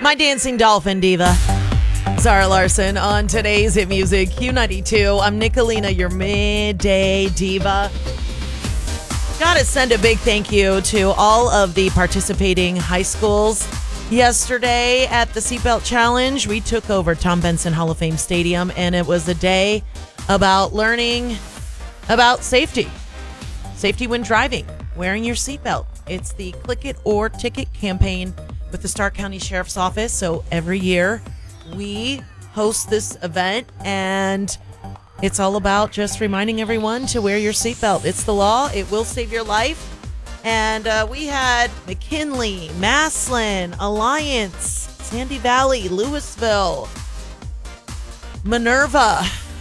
My dancing dolphin diva, Zara Larson, on today's Hit Music Q92. I'm Nicolina, your midday diva. Gotta send a big thank you to all of the participating high schools. Yesterday at the Seatbelt Challenge, we took over Tom Benson Hall of Fame Stadium, and it was a day about learning about safety. Safety when driving, wearing your seatbelt. It's the Click It or Ticket campaign with the Stark County Sheriff's Office. So every year we host this event, and it's all about just reminding everyone to wear your seatbelt. It's the law. It will save your life. And we had McKinley, Massillon, Alliance, Sandy Valley, Louisville, Minerva,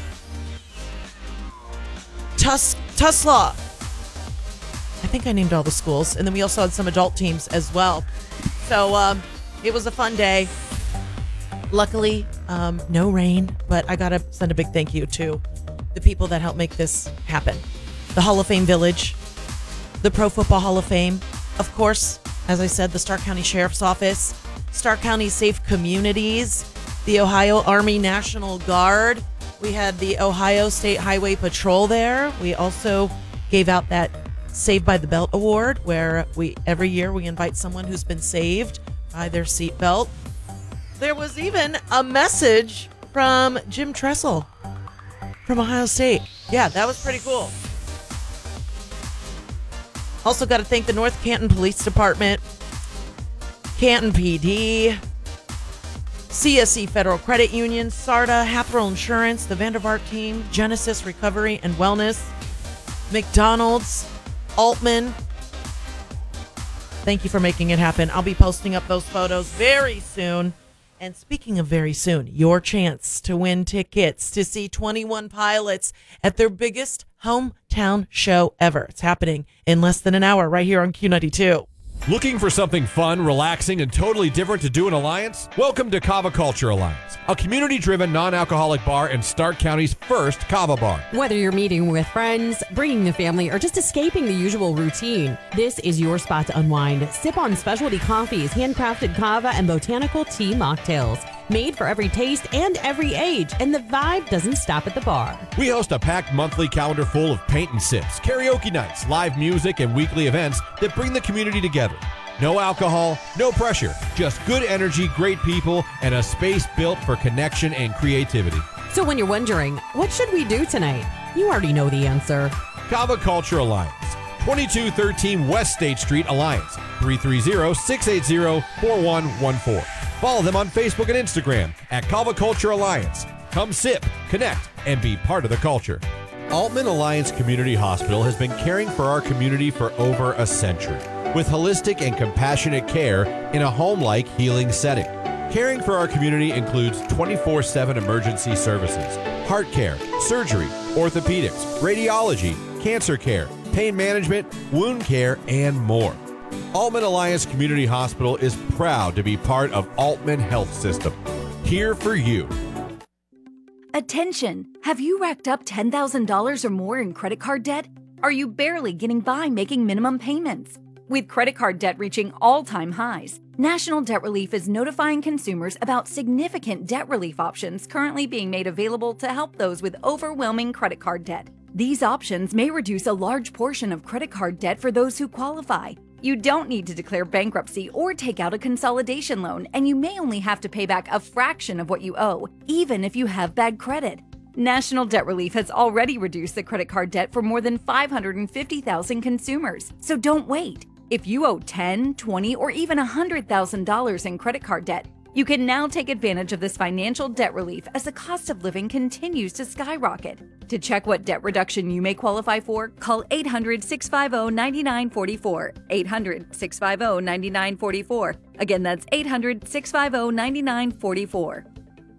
Tuslaw. I think I named all the schools. And then we also had some adult teams as well. So it was a fun day. Luckily, no rain, but I got to send a big thank you to the people that helped make this happen. The Hall of Fame Village, the Pro Football Hall of Fame, of course, as I said, the Stark County Sheriff's Office, Stark County Safe Communities, the Ohio Army National Guard. We had the Ohio State Highway Patrol there. We also gave out that Saved by the Belt Award, where every year we invite someone who's been saved by their seatbelt. There was even a message from Jim Tressel from Ohio State. Yeah, that was pretty cool. Also got to thank the North Canton Police Department, Canton PD, CSE Federal Credit Union, SARTA, Hathaway Insurance, the Vandervaart team, Genesis Recovery and Wellness, McDonald's, Altman. Thank you for making it happen. I'll be posting up those photos very soon. And speaking of very soon, your chance to win tickets to see 21 Pilots at their biggest hometown show ever. It's happening in less than an hour right here on Q92. Looking for something fun, relaxing, and totally different to do in Alliance? Welcome to Kava Culture Alliance, a community-driven non-alcoholic bar in Stark County's first Kava bar. Whether you're meeting with friends, bringing the family, or just escaping the usual routine, this is your spot to unwind. Sip on specialty coffees, handcrafted kava, and botanical tea mocktails. Made for every taste and every age, and the vibe doesn't stop at the bar. We host a packed monthly calendar full of paint and sips, karaoke nights, live music, and weekly events that bring the community together. No alcohol, no pressure, just good energy, great people, and a space built for connection and creativity. So when you're wondering, what should we do tonight? You already know the answer. Kava Culture Alliance, 2213 West State Street, Alliance, 330-680-4114. Follow them on Facebook and Instagram at Kava Culture Alliance. Come sip, connect, and be part of the culture. Altman Alliance Community Hospital has been caring for our community for over a century with holistic and compassionate care in a home-like healing setting. Caring for our community includes 24/7 emergency services, heart care, surgery, orthopedics, radiology, cancer care, pain management, wound care, and more. Altman Alliance Community Hospital is proud to be part of Altman Health System. Here for you. Attention! Have you racked up $10,000 or more in credit card debt? Are you barely getting by making minimum payments? With credit card debt reaching all-time highs, National Debt Relief is notifying consumers about significant debt relief options currently being made available to help those with overwhelming credit card debt. These options may reduce a large portion of credit card debt for those who qualify. You don't need to declare bankruptcy or take out a consolidation loan, and you may only have to pay back a fraction of what you owe, even if you have bad credit. National Debt Relief has already reduced the credit card debt for more than 550,000 consumers, so don't wait. If you owe $10,000, $20,000, or even $100,000 in credit card debt, you can now take advantage of this financial debt relief as the cost of living continues to skyrocket. To check what debt reduction you may qualify for, call 800-650-9944. 800-650-9944. Again, that's 800-650-9944.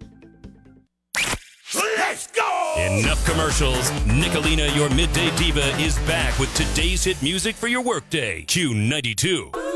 Let's go! Enough commercials. Nicolina, your midday diva, is back with today's hit music for your workday. Q92.